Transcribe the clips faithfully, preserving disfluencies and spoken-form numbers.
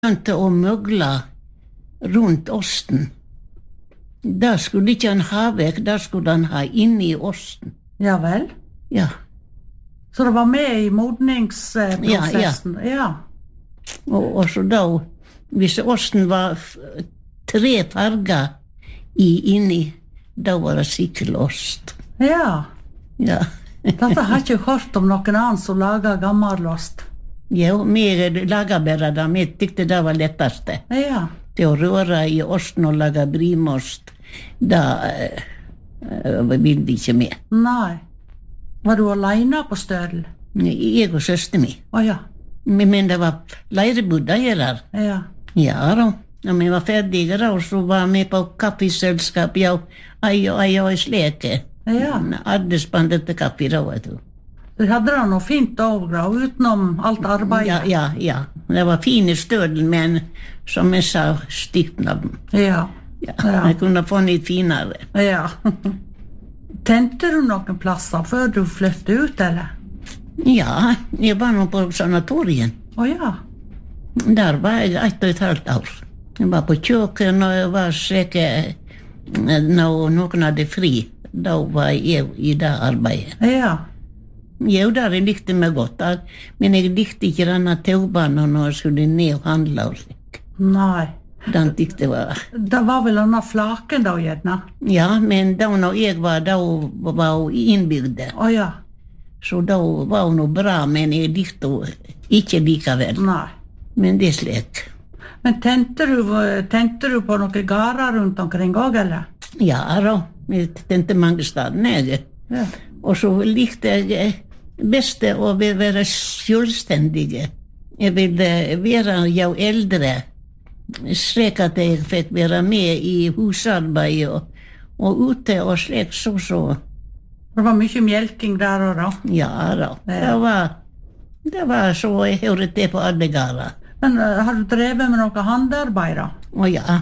begynte å møgle rundt osten. Da skulle ikke han ha vekk, da skulle han ha inni osten. Ja vel? Ja. Så det var med i modningsprosessen? Ja, ja. Ja. Og, og så da, hvis osten var f- tre farger i inni, da var det sikkert ost. Ja. Ja. Dette har jeg ikke hørt om noen annen som lager gammelost. Ja, vi laget bare det, vi tykte det var letteste. Ja. Til å røre i osten og lage brimost, da eh, ville de ikke med. Nei. Var du alene på Stødel? Jeg og søster mi. Å ja. Men men det var leirebudda her. Ja. Ja da. Når vi var ferdige da, så var vi på kaffeselskap, ja, ei og ei og sleke. Ja. Alle spanderte kaffe da, vet du. Du hadde det noe fint overgrå, utenom alt arbeidet. Ja, ja, ja. Det var fine Stødel, men som jeg sa, stiftnavn. Ja. Ja, Ja. jeg kunne få litt finere. Ja. Tente du noen plasser før du flyttet ut, eller? Ja, jeg var nå på sanatorien. Å ja. Der var jeg ett og et halvt år. Jeg var på kjøkken, og jeg var sikker når noen hadde fri. Da var jeg i det arbeidet. Ja. Jo, der jeg likte meg godt, da. Men jeg likte ikke denne taubanen når jeg skulle ned og handle og slik. Nei. Den likte jeg var... Det var vel denne flaken da, gjerne? Ja, men da når jeg var, da var hun innbygd. Å ja. Så da var hun noe bra, men jeg likte henne ikke likevel. Nei. Men det er slik. Men tente du, tente du på noen gårder rundt omkring også, eller? Ja da, jeg tente mange steder, jeg. Ja. Og så likte jeg best å være selvstendig. Jeg ville være jo eldre, slik at jeg fikk være med i husarbeid og, og ute og slik så så. Det var mye melking der og da. Ja da, det var, det var så jeg hørte det på alle gårder. Men uh, har du drevet med noe handarbeid da? Å ja.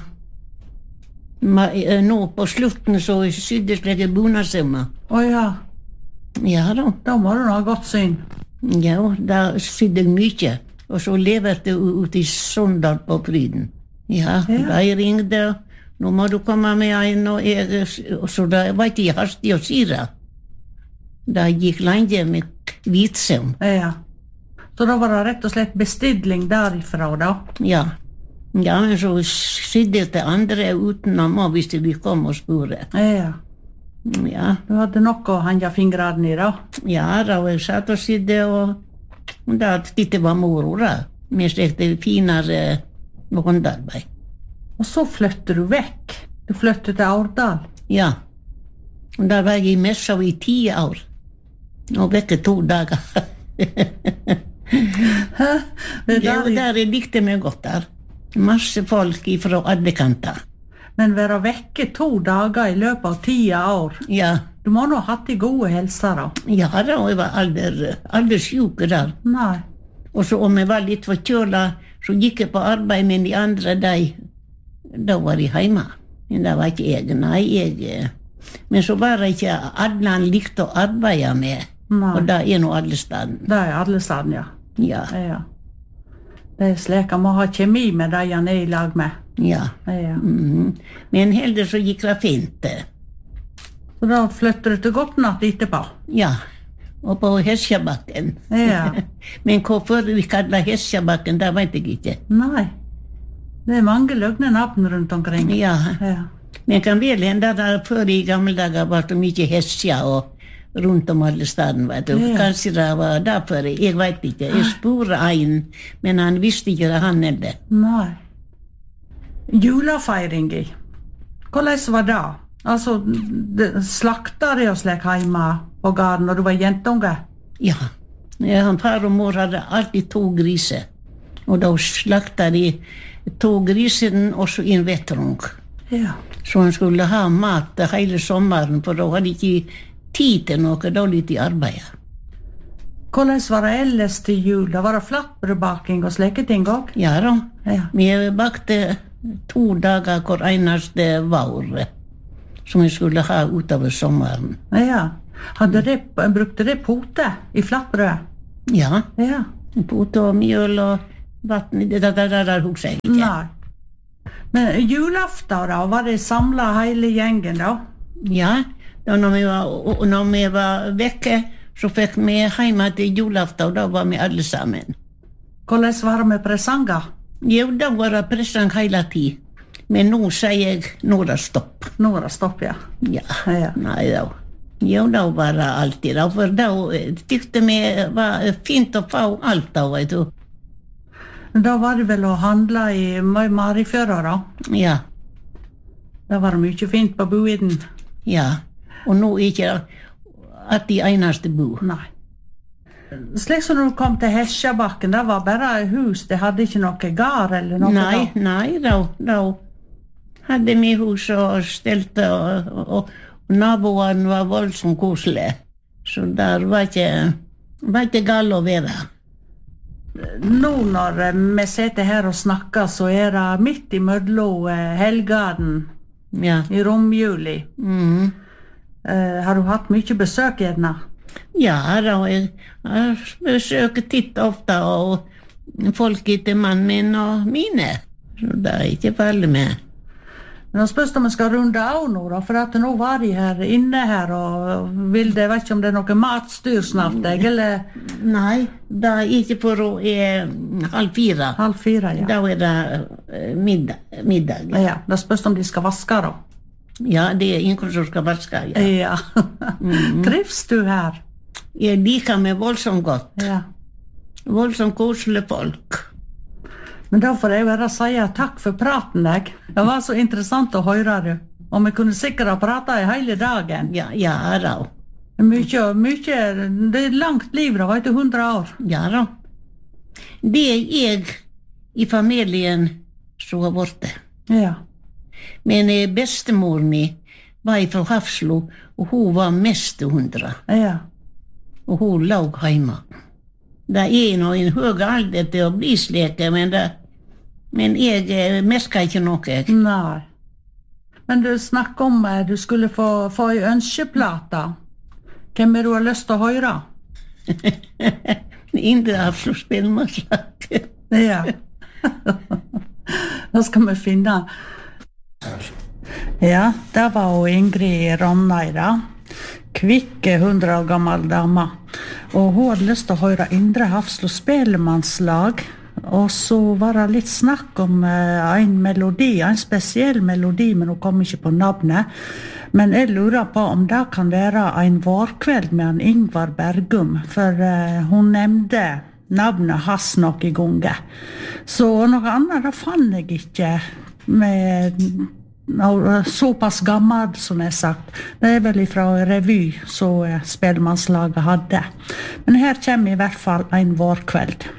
Ma, eh, nå på slutten så sydde slik jeg bunadssømmer. Å ja. Ja da. Da må du ha godt syn. Ja, da sydde jeg mye. Og så leverte jeg ut i Sondal på Fryden. Ja, Ja. da jeg ringte, nå må du komme med en, og jeg, og så da var ikke hastig å si det. Da gikk lenge med hvitsøm. Ja. Så da var det rett og slett bestilling derifra da? Ja. Ja, men så sydde jeg til andre utenom, og hvis de kom og spurte. Ja. Ja, Du hadde noe å henge fingrene i da? ja, da var jeg satt og sydde, og da det var moro da. Vi stekte finere håndarbeid. Og så flyttet du vekk. Du flyttet til Aurdal. Ja. Og da var jeg i messa i ti år. Og vekke to dager. Hæ? Det Ja, der, der jeg likte meg godt der. Masse folk fra alle kanter. men være vekke to dager i løpet av ti år. Ja, Du må nå ha hatt i gode helse da. ja da, og jeg var aldri, aldri syk der. Nei. Og så om jeg var litt forkjøla, så gikk jeg på arbeid, men de andre, de, da var jeg hjemme. Men det var ikke jeg, nei, jeg... Men så var det ikke alle han likte å arbeide med, Nei. og det er nå alle steder. Det er alle steder, ja. Ja, Ja. Det er slik, han må ha kjemi med de han er i lag med. ja. Ja. Mhm. Men heldigvis så gikk det fint. Så da flytter du til Gottnatt etterpå. Ja, og på Hesjabakken. Ja. Men hvorfor vi kaller Hesjabakken, det vet jeg ikke. Nei. Det er mange løgne navn rundt omkring. Ja, Ja. men kan vel hende der før i gamle dager var det mye Hesja og rundt om alle steder, vet du. Ja. Kanskje det var derfor, jeg vet ikke. Jeg spurte en, men han visste ikke det han heller. Nei. Julefeiring i. Hvordan var det? Altså, det- slakta de og slik hjemme på gården når du var jentunge? Ja, ja, han far og mor hadde alltid to griser. Og da slakta de to grisene og så en vettrung. Ja. Så han skulle ha mat hele sommeren, for da hadde de ikke tid til noe, da litt i arbeid. Hvordan var det ellers til jul? Da var det flatbrødbaking og slike ting også? Ja da, Ja. vi bakte to dager hver eneste vår, som vi skulle ha utover sommeren. Ja. Hadde de, brukte de pote i flatbrød? Ja, Ja. pote og mjøl og vatten, det der, der, der husker jeg ikke. Nei. Men julaften da, var det samlet hele gjengen da? Ja, da når vi var, og når vi var vekke, så fikk vi hjemme til julaften, og da var vi alle sammen. Hvordan var det med presanger? Jo, da var det presang hele tiden. Men nå sier jeg, nå er det stopp. Nå er det stopp, ja. Ja, Ja. nei da. Jo, da var det alltid da, for da tykte vi var fint å få alt da, vet du. Da var det vel å handle i Marifjøra da? Ja, Da var det mye fint på boiden. ja. Og nå er ikke det at de eneste bo. Nei. Slik som når du kom til Hesjabakken, det var bare hus, det hadde ikke noe gar eller noe Nei, da? nei, da, da hadde vi hus og stelte, og, og, og naboene var voldsomt koselige. Så der var ikke, var ikke galt å være. Nå når eh, vi sitter her og snakker, så er det midt i mødlo eh, helgaden Ja. i romjuli. Mm. Eh, har du hatt mye besøk gjerne? Ja, da, jeg, jeg besøker titt ofte, og folk etter mannen min og mine. Så det er ikke farlig med. Men nå spørs om vi skal runde av nå, da, for at nå var de her inne her, og vil det, vet ikke om det er noe matstyr snart, jeg, eller Nei, det er ikke for å er halv fire. halv fire, ja. Da er det eh, middag. middag. Ja, det spørs om de skal vaske da. Ja, det er ingen som skal vaske. Ja. Ja. Trives du her? Jeg liker meg voldsomt godt. Ja. Voldsomt koselige folk. Men da får jeg bare si takk for praten, jeg. Det var så interessant å høre du. Og vi kunne sikkert ha pratet i hele dagen. Ja, ja da. Mye, mye, det er langt liv da, vet du, hundre år. Ja da. Det er jeg i familien som har vært det. Ja. Men eh, bestemor mi var fra Hafslo, og hun var mest hundre. Ja. Og hun lå hjemme. Det er nå en høy alder til å bli sleke, men, det, men jeg eh, merker ikke noe. Nei. Men du snakker om at du skulle få, få en ønskeplate. Hvem er du har lyst til å høre? Indre Hafslo spillmannslag. Ja. Da skal vi finne. Ja, det var jo Ingrid Ronneida. Kvikke, hundre år gammel dame. Og hun hadde lyst til å høre Indre Hafslo spellemannslag. Og så var det litt snakk om uh, en melodi, en spesiell melodi, men hun kom ikke på navnet. Men jeg lurer på om det kan være en vårkveld med en Ingvar Bergum, for uh, hun nevnte navnet hans nok i gonge. Så noe annet da fant jeg ikke med noe såpass gammel som jeg har sagt. Det er vel fra revy som spellemannslaget hadde. Men her kommer i hvert fall en vårkveld.